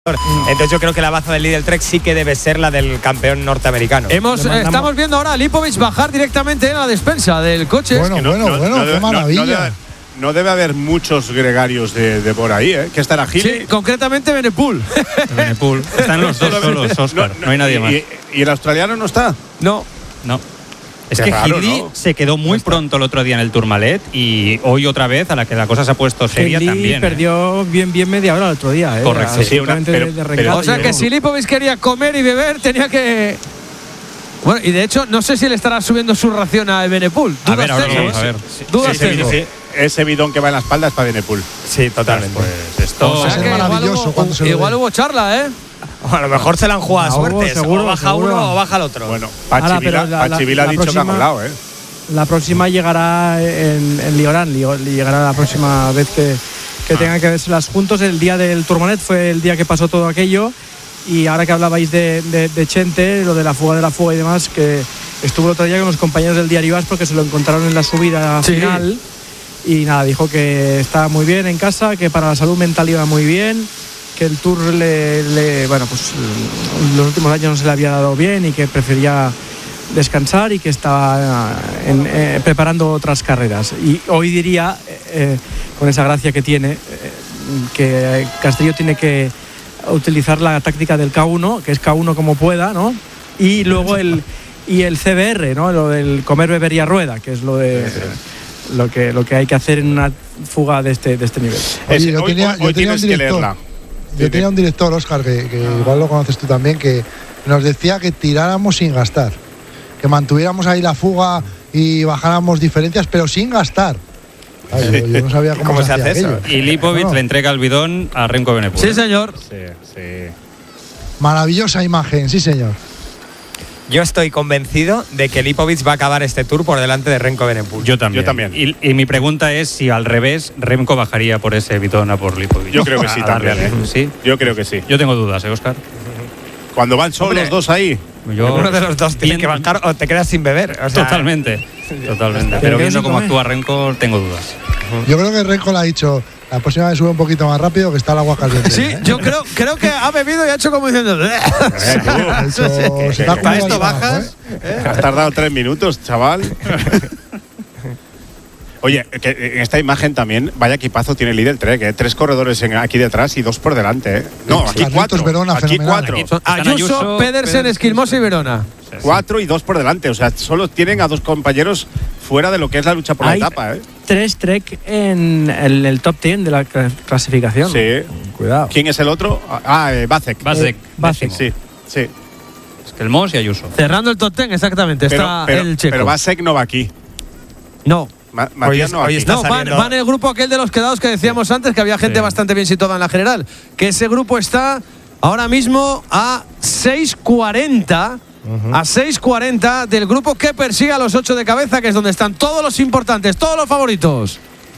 Entonces yo creo que la baza del Lidl Trek sí que debe ser la del campeón norteamericano. Estamos viendo ahora a Lipovic bajar directamente en la despensa del coche. Bueno, qué maravilla. No debe haber muchos gregarios de por ahí, ¿eh? Que estará Gili. Sí, concretamente Benepul. Benepul. Están los dos solos, Óscar. No hay nadie más. ¿Y el australiano no está? No. Es Qué que raro, Gili ¿no? se quedó muy pronto el otro día en el Tourmalet y hoy otra vez, a la que la cosa se ha puesto seria Gili también. perdió bien media hora el otro día. Correcto. Sí, pero O sea que si Lipovic quería comer y beber, tenía que… Bueno, y de hecho, no sé si le estará subiendo su ración a Benepul. A ver, ahora vamos a ver. Dudas tengo. Sí. Ese bidón que va en la espalda es para Benepul. Sí, totalmente. Pues esto… O sea que igual hubo charla, ¿eh? O a lo mejor se la han jugado a suertes. seguro, o baja uno o baja el otro. Bueno, Ahora, pero Pachivila ha dicho que ha molado, ¿eh? La próxima llegará en Liorán. Llegará la próxima vez que tengan que verselas juntos. El día del Tourmalet fue el día que pasó todo aquello. Y ahora que hablabais de Chente, lo de la fuga y demás, que estuvo el otro día con los compañeros del diario As porque se lo encontraron en la subida final. Y nada, dijo que estaba muy bien en casa, que para la salud mental iba muy bien, que el Tour bueno, pues los últimos años no se le había dado bien y que prefería descansar y que estaba preparando otras carreras. Y hoy diría, con esa gracia que tiene, que Castillo tiene que utilizar la táctica del K1, que es K1 como pueda, ¿no? Y luego el CBR, ¿no? Lo del comer, beber y a rueda, que es lo de… Lo que hay que hacer en una fuga de este nivel. Oye, yo tenía un director, Óscar, que igual lo conoces tú también, que nos decía que tiráramos sin gastar, que mantuviéramos ahí la fuga y bajáramos diferencias, pero sin gastar. Ay, yo no sabía cómo se hace eso. Y Lipovic le entrega el bidón a Remco Benepul. Sí, señor. Sí. Maravillosa imagen, sí, señor. Yo estoy convencido de que Lipovic va a acabar este Tour por delante de Remco Benepul. Yo también. Y mi pregunta es si al revés Remco bajaría por ese bidón a por Lipovic. Yo creo que sí también. ¿Sí? Yo creo que sí. Yo tengo dudas, Óscar. Cuando van solos los dos ahí. Uno de los dos tiene que bajar o te quedas sin beber. O sea, Totalmente. Pero viendo cómo actúa Remco, tengo dudas. Yo creo que Remco le ha dicho: la próxima vez sube un poquito más rápido, que está el agua caliente. Sí, yo creo que ha bebido y ha hecho como diciendo… ¿Para esto bajas? Has tardado 3 minutos, chaval. Oye, que en esta imagen también, vaya equipazo tiene el Lidl Trek, ¿eh? 3 corredores aquí detrás y 2 por delante, ¿eh? No, aquí 4. Verona, aquí 4. Ayuso, Pedersen, Esquilmosa y Verona. 4 y 2 por delante, o sea, solo tienen a 2 compañeros fuera de lo que es la lucha por la etapa, ¿eh? 3 Trek en el top 10 de la clasificación. Sí. Cuidado. ¿Quién es el otro? Bacek. Sí. Esquilmos y Ayuso. Cerrando el top 10, exactamente. Está el checo. Pero Bacek no va aquí. No. Matías no va aquí. No, van el grupo aquel de los quedados que decíamos antes, que había gente bastante bien situada en la general. Que ese grupo está ahora mismo a 6:40. A 6:40 del grupo que persigue a los 8 de cabeza, que es donde están todos los importantes, todos los favoritos.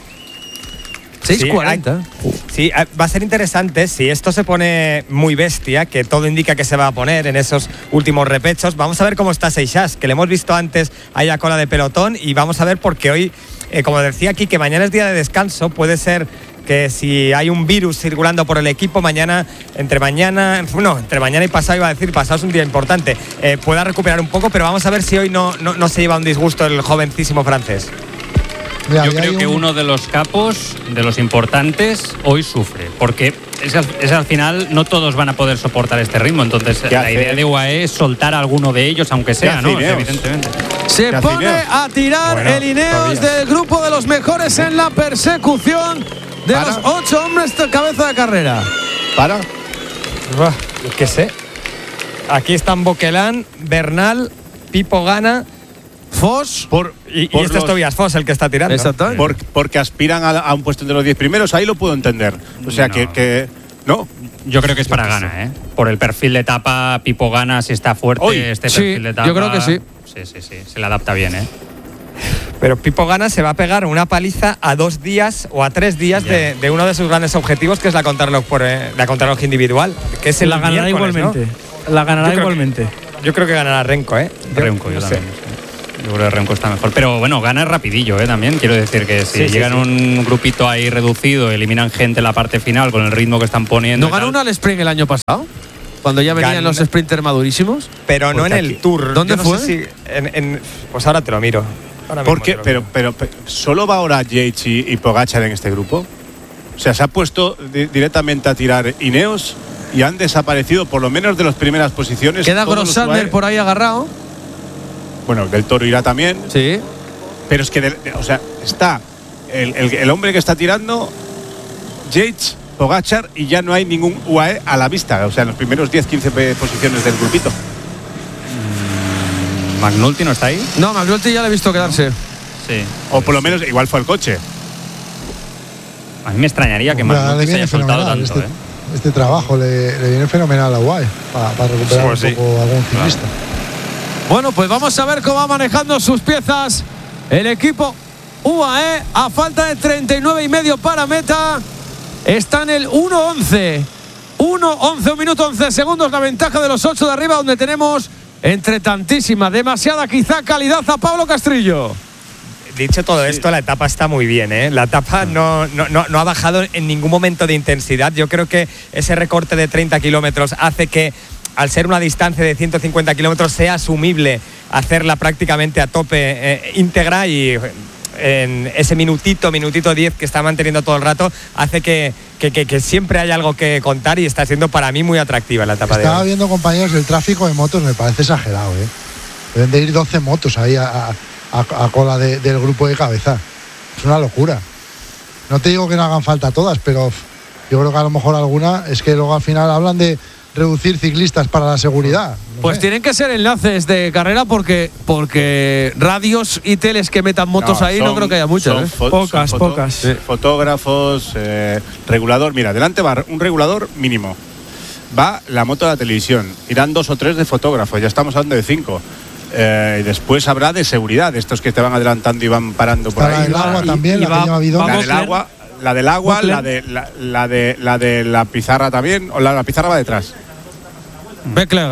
6:40. Sí, va a ser interesante si esto se pone muy bestia, que todo indica que se va a poner en esos últimos repechos. Vamos a ver cómo está Seixas, que le hemos visto antes ahí a cola de pelotón, y vamos a ver porque hoy, como decía aquí, que mañana es día de descanso, puede ser que si hay un virus circulando por el equipo, entre mañana y pasado, iba a decir, pasado es un día importante, pueda recuperar un poco, pero vamos a ver si hoy no se lleva un disgusto el jovencísimo francés. Mira, yo creo que uno de los capos, de los importantes, hoy sufre, porque es al final no todos van a poder soportar este ritmo, entonces la idea de UAE es soltar a alguno de ellos, aunque sea, ¿no? Evidentemente. Se pone a tirar el Ineos del grupo de los mejores en la persecución de los 8 hombres de cabeza de carrera. ¿Qué sé? Aquí están Boquelán, Bernal, Pipo Gana, Foss y este es Tobias Foss el que está tirando. Exactamente. Porque aspiran a un puesto entre los 10 primeros, ahí lo puedo entender. O sea, que ¿no? Yo creo que es para Gana, ¿eh? Por el perfil de etapa, Pipo Gana, si está fuerte, perfil de etapa. Yo creo que sí. Sí, se le adapta bien, ¿eh? Pero Pipo Gana se va a pegar una paliza a 2 días o a 3 días de uno de sus grandes objetivos, que es la contrarreloj individual, que es el la ganará igualmente. ¿no? La ganará igualmente. Yo creo que ganará Remco, ¿eh? Remco, yo también. Yo creo que Remco está mejor. Pero bueno, gana rapidillo, también. Quiero decir que si llegan un grupito ahí reducido, eliminan gente en la parte final con el ritmo que están poniendo. ¿No ganó una al sprint el año pasado? Cuando ya venían los sprinters madurísimos. Pero no en el Tour. ¿Dónde fue? Sé si pues ahora te lo miro. ¿Por qué? Pero ¿solo va ahora Yates y Pogačar en este grupo? O sea, se ha puesto directamente a tirar Ineos y han desaparecido por lo menos de las primeras posiciones. Queda Grossalder por ahí agarrado. Bueno, Del Toro irá también. Sí. Pero es que, está el hombre que está tirando, Yates, Pogačar, y ya no hay ningún UAE a la vista. O sea, en los primeros 10-15 posiciones del grupito. ¿McNulty no está ahí? No, McNulty ya le he visto quedarse. Sí. O por lo menos igual fue el coche. A mí me extrañaría que McNulty se haya soltado tanto. Este trabajo le viene fenomenal a UAE para recuperar un poco algún ciclista. Bueno, pues vamos a ver cómo va manejando sus piezas el equipo UAE. A falta de 39,5 para meta, está en el 1:11. 1:11, 1 minuto 11 segundos, la ventaja de los 8 de arriba, donde tenemos entre tantísima, demasiada quizá calidad a Pablo Castrillo. Dicho todo esto, la etapa está muy bien, ¿eh? La etapa no ha bajado en ningún momento de intensidad. Yo creo que ese recorte de 30 kilómetros hace que, al ser una distancia de 150 kilómetros, sea asumible hacerla prácticamente a tope íntegra, y en ese minutito 10 que está manteniendo todo el rato hace que siempre haya algo que contar, y está siendo para mí muy atractiva la etapa. Estaba viendo, compañeros, el tráfico de motos me parece exagerado, ¿eh? Deben de ir 12 motos ahí a cola del grupo de cabeza. Es una locura. No te digo que no hagan falta todas, pero yo creo que a lo mejor alguna es que luego al final hablan de reducir ciclistas para la seguridad. Pues tienen que ser enlaces de carrera, porque radios y teles que metan motos ahí no creo que haya muchas. Pocas. Sí. Fotógrafos, regulador. Mira, delante va un regulador mínimo. Va la moto de la televisión. Irán 2 o 3 de fotógrafos. Ya estamos hablando de 5. Y después habrá de seguridad, estos que te van adelantando y van parando por ahí. La del agua también, la que lleva bidón. La del agua, la de la pizarra también, o la pizarra va detrás. Beckler.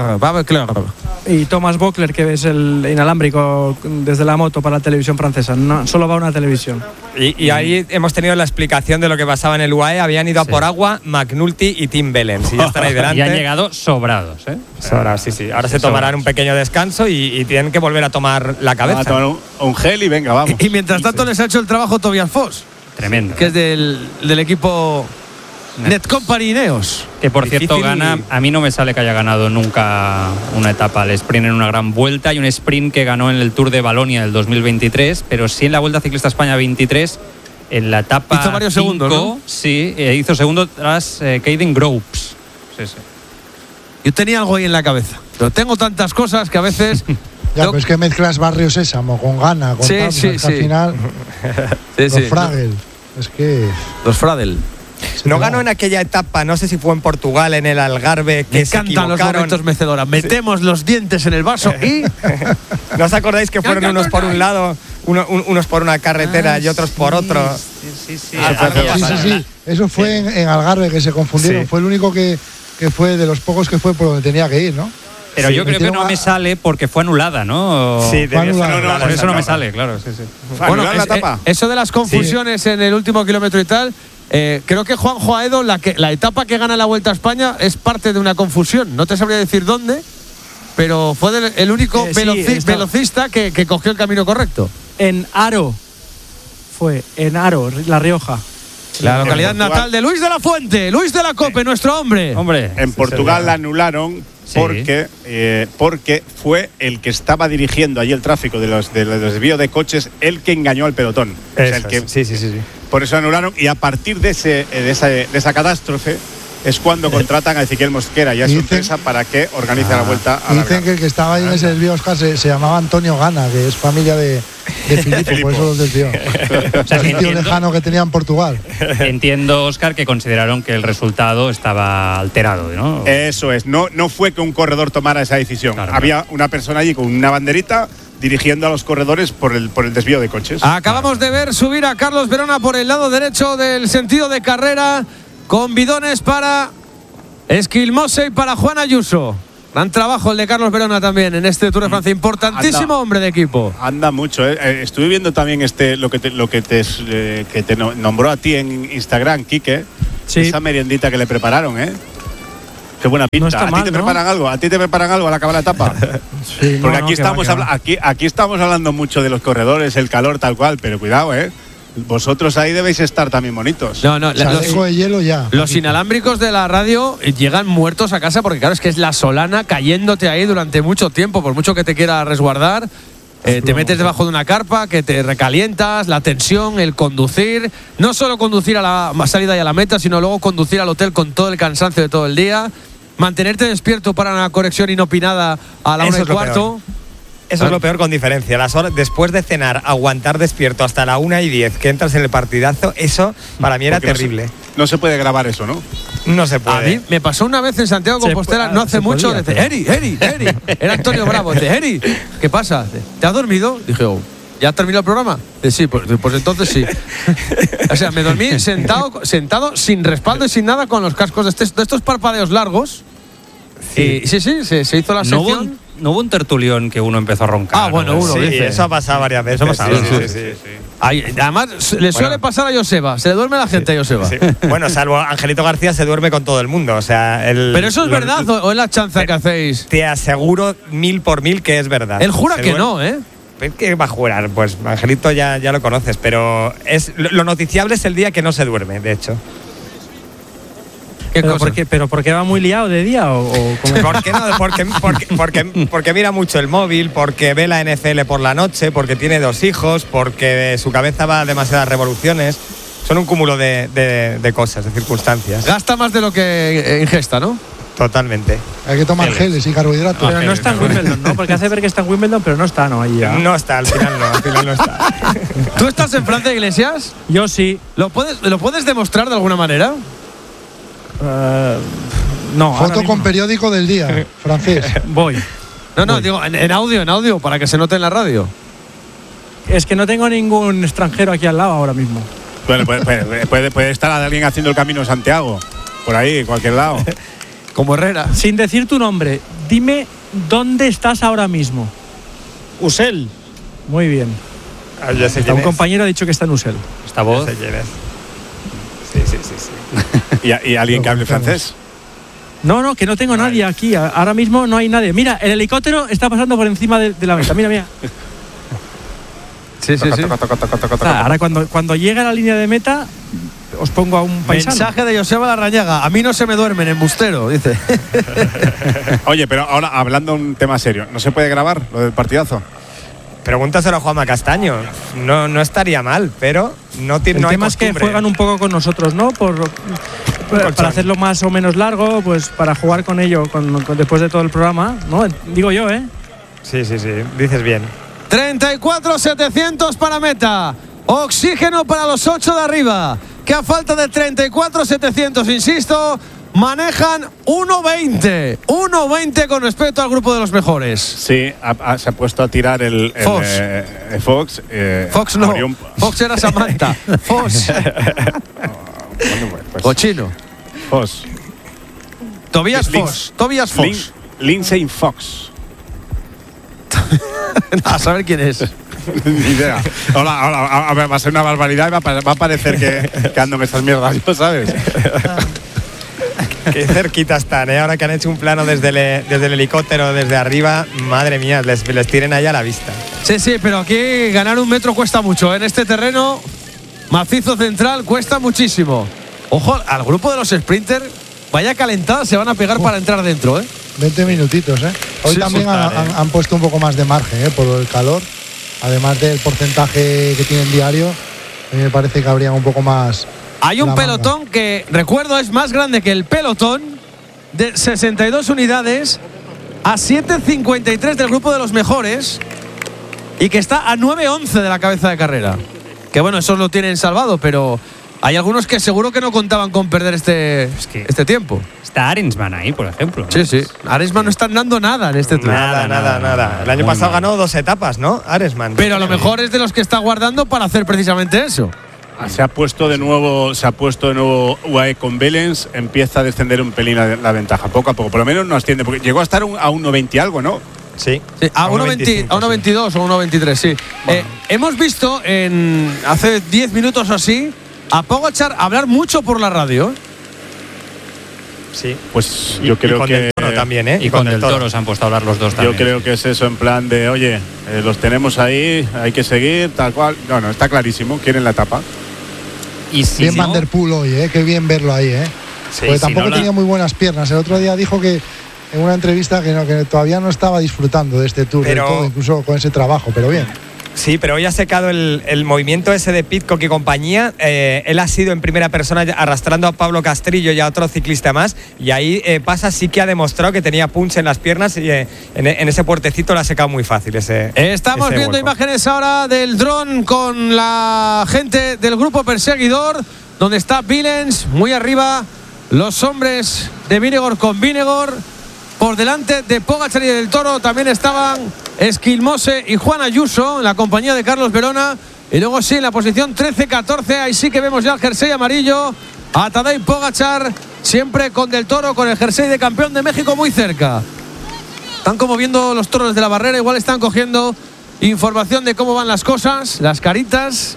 Y Thomas Voeckler, que es el inalámbrico desde la moto para la televisión francesa. No, solo va una televisión. Y ahí hemos tenido la explicación de lo que pasaba en el UAE. Habían ido a por agua McNulty y Tim Bellens, y ya están ahí delante. Y han llegado sobrados, ¿eh? Ahora se tomarán un pequeño descanso y tienen que volver a tomar la cabeza. A tomar un gel y venga, vamos. Y mientras tanto les ha hecho el trabajo Tobias Foss. Tremendo. Que es del equipo Netcompany Ineos. Que por cierto gana, a mí no me sale que haya ganado nunca una etapa al sprint en una gran vuelta. Y un sprint que ganó en el Tour de Valonia del 2023, pero sí en la Vuelta Ciclista España 23, en la etapa hizo varios segundos, ¿no? Sí, hizo segundo tras Caden Groves. Sí. Yo tenía algo ahí en la cabeza, pero tengo tantas cosas que a veces... Ya, pero es que mezclas Barrio Sésamo con Ghana, con tal, sí. Al final, los Fragel. Es que... Los Fradel. No ganó en aquella etapa, no sé si fue en Portugal, en el Algarve, que me encantan los momentos mecedoras. Metemos los dientes en el vaso y... ¿No os acordáis que fueron unos por un lado, unos por una carretera y otros por otro? Sí. Sí. Eso fue en Algarve, que se confundieron. Sí. Fue el único que fue de los pocos que fue por donde tenía que ir, ¿no? Pero yo creo que no me sale porque fue anulada, ¿no? Sí, por eso no me sale, claro. Sí. Bueno, la etapa. Eso de las confusiones en el último kilómetro y tal, creo que Juanjo Aedo, la etapa que gana la Vuelta a España es parte de una confusión. No te sabría decir dónde, pero fue el único velocista que cogió el camino correcto. En Aro, La Rioja. La localidad natal de Luis de la Fuente, Luis de la Cope, nuestro hombre. En Portugal la anularon porque fue el que estaba dirigiendo allí el tráfico de los desvíos de coches, el que engañó al pelotón. Sí. Por eso anularon, y a partir de esa catástrofe es cuando contratan a Ezequiel Mosquera y a su empresa para que organice la vuelta a la dicen que el que estaba ahí en ese desvío, Oscar, se llamaba Antonio Gana, que es familia de Filipo, por eso los desvió. O sea, es un tío lejano que tenía en Portugal. Entiendo, Óscar, que consideraron que el resultado estaba alterado, ¿no? Eso es, no fue que un corredor tomara esa decisión. Claro, había una persona allí con una banderita dirigiendo a los corredores por el desvío de coches. Acabamos de ver subir a Carlos Verona por el lado derecho del sentido de carrera, con bidones para Esquilmose y para Juan Ayuso. Gran trabajo el de Carlos Verona también en este Tour de Francia. Importantísimo hombre de equipo. Anda mucho. Estuve viendo también lo que te nombró a ti en Instagram, Quique. Sí. Esa meriendita que le prepararon, ¿eh? Qué buena pinta. No está mal, ¿A ti te ¿no? preparan algo? ¿A ti te preparan algo al acabar la etapa? Sí, Porque no, aquí, que va, estamos que va. aquí estamos hablando mucho de los corredores, el calor, tal cual, pero cuidado, ¿eh? Vosotros ahí debéis estar también bonitos. No, Chaleco de hielo ya. los inalámbricos de la radio llegan muertos a casa porque claro, es que es la solana cayéndote ahí durante mucho tiempo, por mucho que te quiera resguardar. Te metes debajo de una carpa, que te recalientas, la tensión, el conducir. No solo conducir a la salida y a la meta, sino luego conducir al hotel con todo el cansancio de todo el día. Mantenerte despierto para una conexión inopinada a la 1:15. Eso es lo peor con diferencia. Las horas después de cenar, aguantar despierto hasta la 1:10 que entras en el partidazo, eso para mí era Porque terrible. No se puede grabar eso, ¿no? No se A puede. mí me pasó una vez en Santiago de Compostela, no hace se mucho, podía, dice, pero- Eri. Era Antonio Bravo, dice, Eri, ¿qué pasa? ¿Te has dormido? Dije, oh, ¿ya has terminado el programa? Dice, sí, pues entonces sí. O sea, me dormí sentado sin respaldo y sin nada con los cascos de estos parpadeos largos. Y sí, se hizo la sección. No hubo un tertulión que uno empezó a roncar. Ah, bueno, ¿no? uno Sí, dice. eso ha pasado varias veces. Eso ha pasado, Sí, ¿no? sí, sí. Además, le suele pasar a Joseba, se le duerme la gente a Joseba. Sí. Bueno, salvo Angelito García se duerme con todo el mundo. O sea, Pero eso es verdad o es la chanza que hacéis. Te aseguro 1000 por 1000 que es verdad. Él jura Se que duerme- no, ¿eh? ¿Qué va a jurar? Pues Angelito ya lo conoces, pero lo noticiable es el día que no se duerme, de hecho. ¿Qué ¿Pero cosa? por qué va muy liado de día o cómo? ¿Por qué no? Porque mira mucho el móvil, porque ve la NFL por la noche, porque tiene 2 hijos, porque su cabeza va a demasiadas revoluciones. Son un cúmulo de cosas, de circunstancias. Gasta más de lo que ingesta, ¿no? Totalmente. Hay que tomar geles y carbohidratos. Pero no está en Wimbledon, ¿no? Porque hace ver que está en Wimbledon, pero no está, ¿no? Ahí ya. No está, al final no está. ¿Tú estás en Francia, Iglesias? Yo sí. ¿Lo puedes demostrar de alguna manera? No. ahora Foto mismo con no. periódico del día, francés. Voy. No, digo, en audio, para que se note en la radio. Es que no tengo ningún extranjero aquí al lado ahora mismo. Bueno, puede estar alguien haciendo el Camino de Santiago, por ahí, en cualquier lado. Como Herrera. Sin decir tu nombre, dime dónde estás ahora mismo. Usel. Muy bien. Ya sé quién Un es. compañero ha dicho que está en Usel. Esta voz. Ya sé quién es. Sí. ¿Y alguien que hable francés? No, que no tengo nadie aquí. Ahora mismo no hay nadie. Mira, el helicóptero está pasando por encima de la meta. Mira. Sí. O sea, ahora cuando llegue a la línea de meta, os pongo a un paisano. Mensaje de Joseba Larrañaga. A mí no se me duermen, embustero, dice. Oye, pero ahora hablando un tema serio, ¿no se puede grabar lo del partidazo? Pregúntaselo a Juanma Castaño. No estaría mal, pero no El hay tema es que costumbre. juegan un poco con nosotros, ¿no? Para hacerlo más o menos largo, pues para jugar con ello después de todo el programa, ¿no? Digo yo, ¿eh? Sí, dices bien. 34.700 para meta. Oxígeno para los 8 de arriba. Que a falta de 34.700, insisto, manejan 1.20. 1.20 con respecto al grupo de los mejores. Sí, se ha puesto a tirar el Fox. Fox. Fox no. abrió un- Fox era Samantha. Fox. Bueno, pues, Cochino. Fox. Tobias Lin- Fox. Tobias Fox. Lindsay Fox. A saber quién es. Ni idea. Ahora, a ver, va a ser una barbaridad y va a parecer que ando en estas mierdas, ¿no sabes? Qué cerquita están, ¿eh? Ahora que han hecho un plano desde el helicóptero, desde arriba, madre mía, les tienen ahí a la vista. Sí, pero aquí ganar 1 metro cuesta mucho. En este terreno macizo central cuesta muchísimo. Ojo, al grupo de los sprinters, vaya calentada se van a pegar para entrar dentro, ¿eh? 20 minutitos, ¿eh? Hoy Sí, también soltar, han puesto un poco más de margen, por el calor. Además del porcentaje que tienen diario, a mí me parece que habría un poco más. Hay un la manga. pelotón que, recuerdo, es más grande que el pelotón, de 62 unidades, a 7.53 del grupo de los mejores y que está a 9.11 de la cabeza de carrera. Que bueno, esos lo tienen salvado, pero hay algunos que seguro que no contaban con perder este tiempo. Está Arensman ahí, por ejemplo. Sí. Aresman no está dando nada en este tour. Nada. El año Muy pasado mal. ganó 2 etapas, ¿no? Aresman. Pero a lo mejor es de los que está guardando para hacer precisamente eso. Se ha puesto de nuevo UAE con Belens, empieza a descender un pelín la ventaja, poco a poco. Por lo menos no asciende, porque llegó a estar a 1.20 algo, ¿no? Sí, a 1.22 o 1.23, sí. Bueno. Hemos visto hace 10 minutos o así a Pogačar hablar mucho por la radio. Sí. Pues yo creo con que Del Toro también, ¿eh? Y con Del Toro se han puesto a hablar los dos también. Yo creo que es eso, en plan de, oye, los tenemos ahí, hay que seguir, tal cual. No, está clarísimo, quieren la etapa. Y si bien Van der Poel hoy, qué bien verlo ahí, Sí, porque tampoco tenía muy buenas piernas. El otro día dijo que en una entrevista que todavía no estaba disfrutando de este Tour, del todo, incluso con ese trabajo, pero bien. Sí, pero hoy ha secado el movimiento ese de Pidcock y compañía. Él ha sido en primera persona arrastrando a Pablo Castrillo y a otro ciclista más. Y ahí sí que ha demostrado que tenía punch en las piernas y en ese puertecito lo ha secado muy fácil. Estamos viendo imágenes ahora del dron con la gente del grupo perseguidor, donde está Willems muy arriba, los hombres de Vingegaard con Vingegaard. Por delante de Pogačar y Del Toro también estaban Esquilmose y Juan Ayuso en la compañía de Carlos Verona. Y luego sí, en la posición 13-14, ahí sí que vemos ya el jersey amarillo a Tadej Pogačar, siempre con Del Toro, con el jersey de campeón de México muy cerca. Están como viendo los toros de la barrera, igual están cogiendo información de cómo van las cosas, las caritas,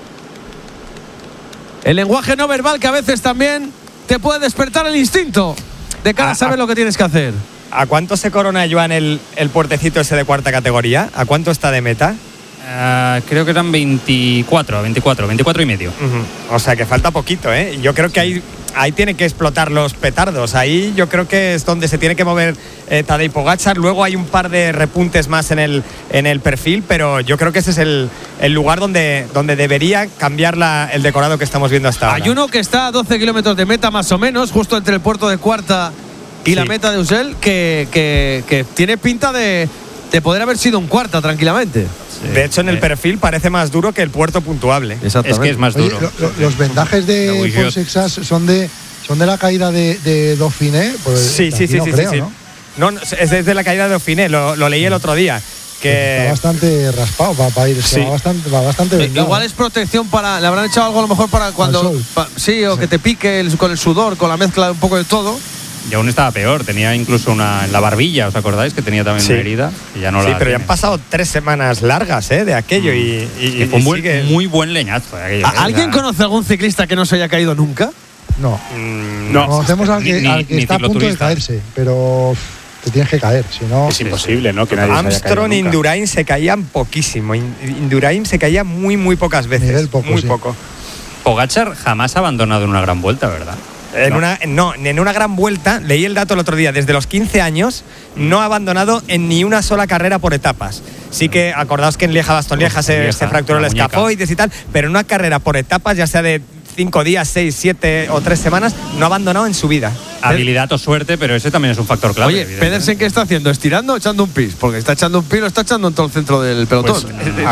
el lenguaje no verbal que a veces también te puede despertar el instinto de cara a saber lo que tienes que hacer. ¿A cuánto se corona, Joan, el puertecito ese de cuarta categoría? ¿A cuánto está de meta? Creo que eran 24 y medio. O sea que falta poquito, ¿eh? Yo creo que ahí tiene que explotar los petardos. Ahí yo creo que es donde se tiene que mover Tadej Pogačar. Luego hay un par de repuntes más en el perfil, pero yo creo que ese es el lugar donde debería cambiar el decorado que estamos viendo hasta ahora. Hay uno que está a 12 kilómetros de meta más o menos, justo entre el puerto de Cuarta y la meta de Usel, que tiene pinta de poder haber sido un Cuarta tranquilamente. Sí. De hecho, en el perfil parece más duro que el puerto puntuable. Exactamente. Es que es más duro. Los vendajes de Paul Sexas son de la caída de Dauphiné. Pues sí. No, es desde la caída de Dauphiné, lo leí el otro día. Que está bastante raspado para ir, va bastante vendado. Igual es protección para, le habrán echado algo a lo mejor para cuando o que te pique con el sudor, con la mezcla de un poco de todo. Y aún estaba peor, tenía incluso una en la barbilla, ¿os acordáis? Que tenía también una herida y ya no la pero tiene. ya han pasado 3 semanas largas de aquello y fue un muy buen leñazo de aquello. ¿Alguien conoce algún ciclista que no se haya caído nunca? No. Conocemos al que está a punto de caerse, pero te tienes que caer, si no es imposible, ¿no? Que nadie Armstrong e Indurain se caían poquísimo. Indurain se caía muy pocas veces. Muy poco. Pogačar jamás ha abandonado en una gran vuelta, ¿verdad? En una gran vuelta, leí el dato el otro día, desde los 15 años no ha abandonado en ni una sola carrera por etapas. Sí que acordaos que en Lieja-Bastogne-Lieja se fracturó el escafoides y tal, pero en una carrera por etapas, ya sea de 5 días, 6, 7 o 3 semanas, no ha abandonado en su vida. Habilidad o suerte, pero ese también es un factor clave. Oye, Pedersen, ¿qué está haciendo? ¿Estirando o echando un pis? Porque está echando un pis, lo está echando en todo el centro del pelotón. Pues,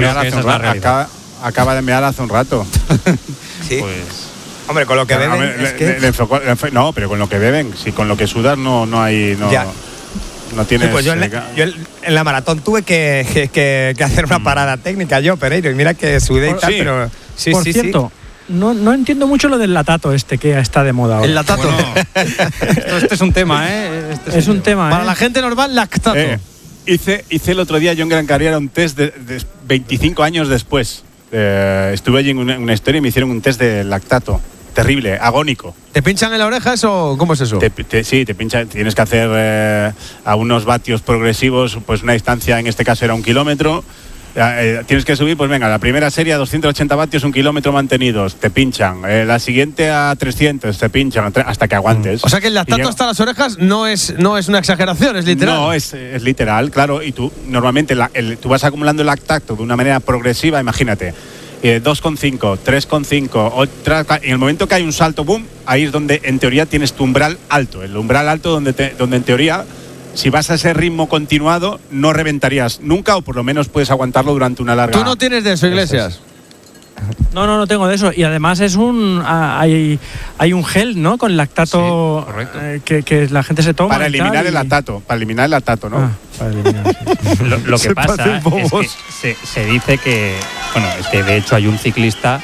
acaba de mear hace un rato. Sí. Pues hombre, con lo que beben. No, pero con lo que beben, si con lo que sudas no hay. No tienes. Sí, pues yo en la maratón tuve que hacer una parada técnica, Pereiro, y mira que sudé y tal, pero. Sí, por cierto, no entiendo mucho lo del latato que está de moda ahora. El latato. Bueno, este es un tema, ¿eh? Es un tema, Para la gente normal, lactato. Hice el otro día, yo en Gran Canaria, un test de 25 años después. Estuve allí en una historia y me hicieron un test de lactato. Terrible, agónico. ¿Te pinchan en la oreja eso? ¿Cómo es eso? Sí, te pinchan. Tienes que hacer a unos vatios progresivos, pues una distancia, en este caso era 1 kilómetro. Tienes que subir, pues venga, la primera serie a 280 vatios, 1 kilómetro mantenidos, te pinchan. La siguiente a 300, te pinchan hasta que aguantes. O sea que el lactato hasta las orejas no es una exageración, es literal. No, es literal, claro. Y tú normalmente tú vas acumulando el lactato de una manera progresiva, imagínate. 2,5, 3,5, en el momento que hay un salto, boom, ahí es donde en teoría tienes tu umbral alto. El umbral alto donde en teoría, si vas a ese ritmo continuado, no reventarías nunca, o por lo menos puedes aguantarlo durante una larga. ¿Tú no tienes de eso, Iglesias? No tengo de eso. Y además es hay un gel, ¿no? Con lactato que la gente se toma. Para eliminar el lactato, ¿no? Para eliminar, sí. Lo que pasa es que se dice que, bueno, es que de hecho hay un ciclista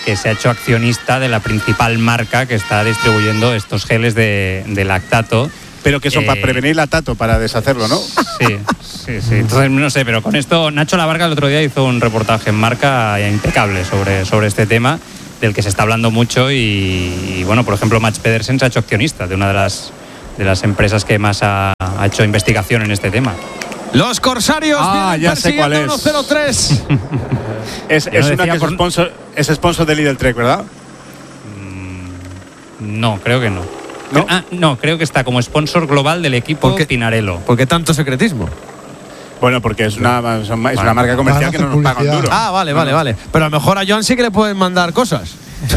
que se ha hecho accionista de la principal marca que está distribuyendo estos geles de lactato. Pero que son para prevenir lactato, para deshacerlo, ¿no? Sí. Entonces, no sé, pero con esto, Nacho Lavarga el otro día hizo un reportaje en Marca impecable sobre este tema, del que se está hablando mucho y bueno, por ejemplo, Mads Pedersen se ha hecho accionista de una de las empresas que más ha hecho investigación en este tema. Los Corsarios vienen ya sé cuál es. 1-0-3. Es una que es sponsor de Lidl Trek, ¿verdad? No, creo que no. ¿No? No, creo que está como sponsor global del equipo Pinarello. ¿Por qué tanto secretismo? Bueno, porque es una marca comercial que no nos pagan duro. Vale. Pero a lo mejor a Joan sí que le pueden mandar cosas.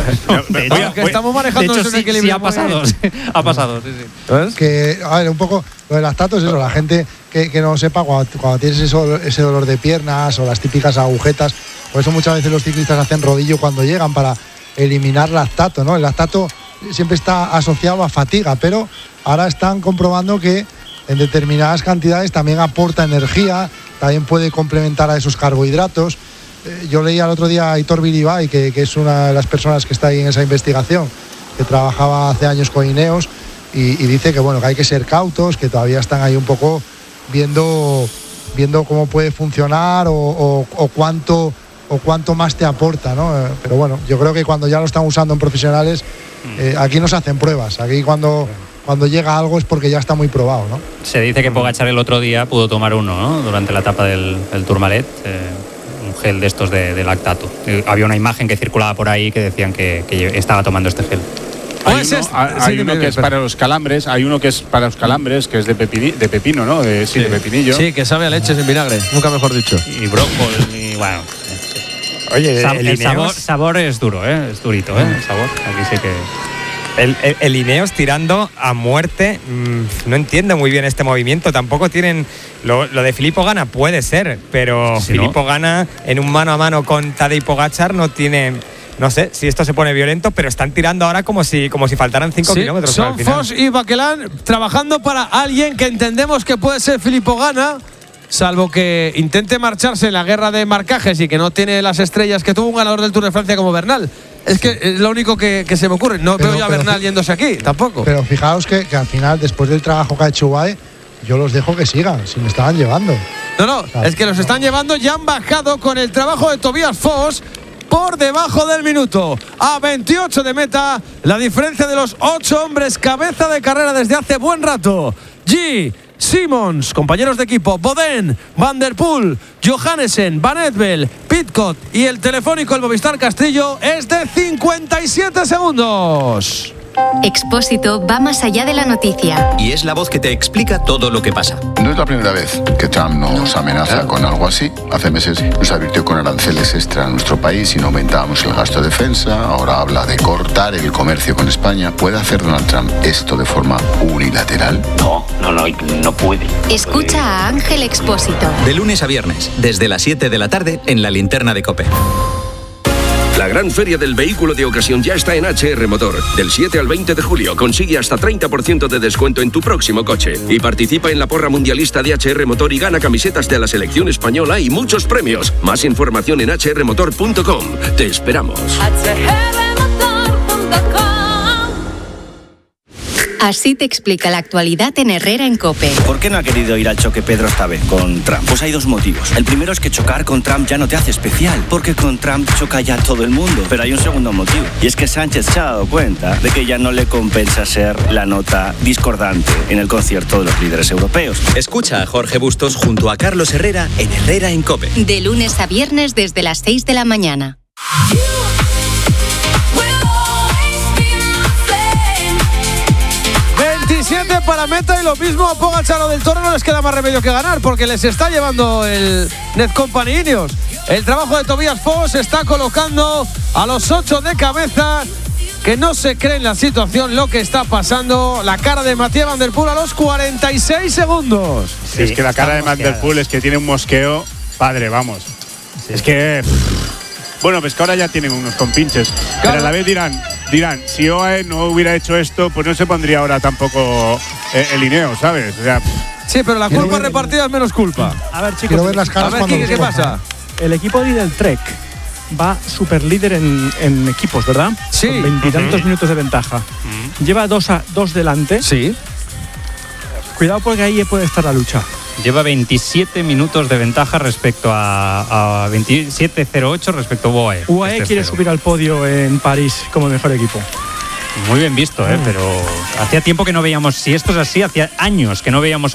Estamos manejando de hecho, un equilibrio. Sí, ha pasado. Ha pasado, sí. ¿Ves? Que, a ver, un poco lo de lactato es eso, la gente que no sepa, cuando tienes ese dolor de piernas o las típicas agujetas, por eso muchas veces los ciclistas hacen rodillo cuando llegan para eliminar lactato, ¿no? El lactato siempre está asociado a fatiga, pero ahora están comprobando que en determinadas cantidades también aporta energía, también puede complementar a esos carbohidratos. Yo leía el otro día a Aitor Bilibay, que es una de las personas que está ahí en esa investigación, que trabajaba hace años con Ineos, y dice que bueno, que hay que ser cautos, que todavía están ahí un poco viendo cómo puede funcionar o cuánto más te aporta, ¿no? Pero bueno, yo creo que cuando ya lo están usando en profesionales, aquí no se hacen pruebas. Aquí cuando llega algo es porque ya está muy probado, ¿no? Se dice que Pogačar el otro día pudo tomar uno, ¿no? Durante la etapa del Tourmalet, un gel de estos de lactato. Había una imagen que circulaba por ahí que decían que estaba tomando este gel. Hay uno que es para los calambres, que es de pepino, ¿no? De pepinillo. Sí, que sabe a leche sin vinagre, nunca mejor dicho. Y brócoli, bueno. Oye, el sabor es duro, es durito, el sabor. Aquí sí que... El Ineos tirando a muerte, no entiendo muy bien este movimiento. Tampoco tienen. Lo de Filippo Ganna puede ser, pero sí, Filippo Ganna en un mano a mano con Tadej Pogačar no tiene. No sé si esto se pone violento, pero están tirando ahora como si faltaran 5 kilómetros. Son Foss y Baquelán trabajando para alguien que entendemos que puede ser Filippo Ganna, salvo que intente marcharse en la guerra de marcajes y que no tiene las estrellas que tuvo un ganador del Tour de Francia como Bernal. Es que es lo único que se me ocurre. No veo yo a Bernal yéndose aquí, tampoco. Pero fijaos que al final, después del trabajo que ha hecho UAE, yo los dejo que sigan, si me estaban llevando. No, es que los están llevando, ya han bajado con el trabajo de Tobias Foss por debajo del minuto. A 28 de meta, la diferencia de los 8 hombres cabeza de carrera desde hace buen rato. Simons, compañeros de equipo, Boden, Van der Poel, Johannesen, Van Edvel, Pidcock y el telefónico, el Movistar Castillo, es de 57 segundos. Expósito va más allá de la noticia. Y es la voz que te explica todo lo que pasa. No es la primera vez que Trump nos amenaza con algo así. Hace meses nos advirtió con aranceles extra a nuestro país si no aumentábamos el gasto de defensa. Ahora habla de cortar el comercio con España. ¿Puede hacer Donald Trump esto de forma unilateral? No puede. Escucha a Ángel Expósito. De lunes a viernes, desde las 7 de la tarde, en la linterna de COPE. La gran feria del vehículo de ocasión ya está en HR Motor. Del 7 al 20 de julio consigue hasta 30% de descuento en tu próximo coche. Y participa en la porra mundialista de HR Motor y gana camisetas de la selección española y muchos premios. Más información en hrmotor.com. Te esperamos. Así te explica la actualidad en Herrera en COPE. ¿Por qué no ha querido ir al choque Pedro esta vez con Trump? Pues hay dos motivos. El primero es que chocar con Trump ya no te hace especial, porque con Trump choca ya todo el mundo. Pero hay un segundo motivo, y es que Sánchez se ha dado cuenta de que ya no le compensa ser la nota discordante en el concierto de los líderes europeos. Escucha a Jorge Bustos junto a Carlos Herrera en Herrera en COPE. De lunes a viernes desde las 6 de la mañana. 27 para meta y lo mismo a Pogačar o del Toro no les queda más remedio que ganar porque les está llevando el Netcompany Ineos. El trabajo de Tobias Foss está colocando a los 8 de cabeza que no se creen la situación, lo que está pasando. La cara de Mathieu Van der Poel a los 46 segundos. Sí, es que la cara de Van der Poel es que tiene un mosqueo padre, vamos. Sí. Es que... Bueno, pues que ahora ya tienen unos compinches. Claro. Pero a la vez dirán, si OAE no hubiera hecho esto, pues no se pondría ahora tampoco el Ineos, ¿sabes? O sea, sí, pero la culpa repartida es menos culpa. A ver, chicos, quiero ver las caras. A ver, ¿qué pasa? El equipo Lidl Trek va super líder en equipos, ¿verdad? Sí. Con 20 y tantos minutos de ventaja. Lleva dos delante. Sí. Cuidado porque ahí puede estar la lucha. Lleva 27 minutos de ventaja respecto a 27.08 respecto a UAE. UAE quiere subir al podio en París como mejor equipo. Muy bien visto, pero hacía tiempo que no veíamos, si esto es así, hacía años que no veíamos